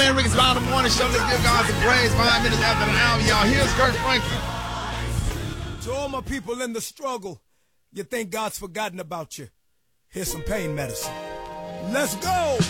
man, Rick's About the Morning Show. Let's give God some praise. 5 minutes after the hour, y'all. Here's Kurt Franklin. To all my people in the struggle, you think God's forgotten about you. Here's some pain medicine. Let's go!